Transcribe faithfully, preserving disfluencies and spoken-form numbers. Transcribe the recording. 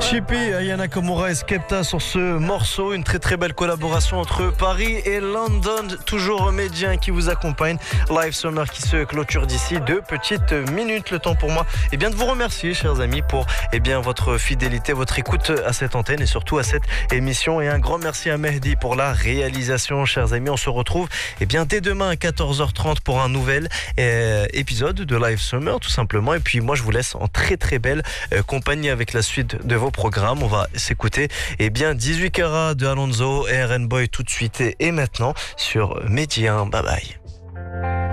Chippy, Ayana Kamura et Skepta sur ce morceau. Une très très belle collaboration entre Paris et London. Toujours Médien qui vous accompagne. Live Summer qui se clôture d'ici deux petites minutes. Le temps pour moi eh bien, de vous remercier, chers amis, pour eh bien, votre fidélité, votre écoute à cette antenne et surtout à cette émission. Et un grand merci à Mehdi pour la réalisation, chers amis. On se retrouve eh bien, dès demain à quatorze heures trente pour un nouvel euh, épisode de Live Summer, tout simplement. Et puis moi, je vous laisse en très très belle euh, compagnie avec la suite de vos programmes. On va s'écouter eh bien, dix-huit carats de Alonso et R N Boy tout de suite et, et maintenant sur Médien. Bye bye.